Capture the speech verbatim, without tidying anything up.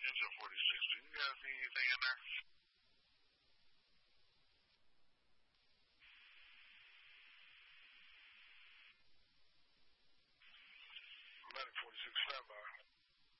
Ninja forty-six. Do you guys see anything in there? Medic forty-six, standby.